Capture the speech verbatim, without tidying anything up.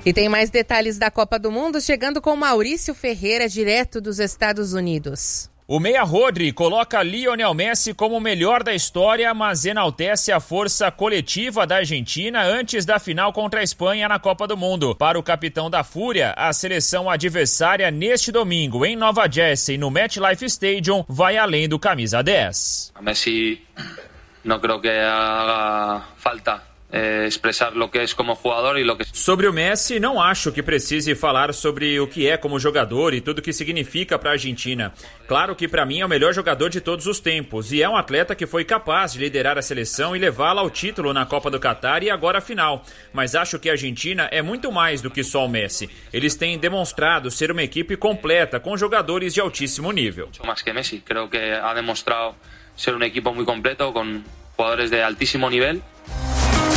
E tem mais detalhes da Copa do Mundo chegando com Maurício Ferreira, direto dos Estados Unidos. O meia Rodri coloca Lionel Messi como o melhor da história, mas enaltece a força coletiva da Argentina antes da final contra a Espanha na Copa do Mundo. Para o capitão da Fúria, a seleção adversária neste domingo em Nova Jersey, no MetLife Stadium, vai além do camisa dez. Messi não creo que haga falta Eh, expressar lo que é como jogador e lo que... Sobre o Messi, não acho que precise falar sobre o que é como jogador e tudo o que significa para a Argentina. Claro que para mim é o melhor jogador de todos os tempos e é um atleta que foi capaz de liderar a seleção e levá-la ao título na Copa do Catar e agora a final. Mas acho que a Argentina é muito mais do que só o Messi. Eles têm demonstrado ser uma equipe completa com jogadores de altíssimo nível. Mais que Messi, creo que ha demonstrado ser um equipo muito completo com jogadores de altíssimo nível.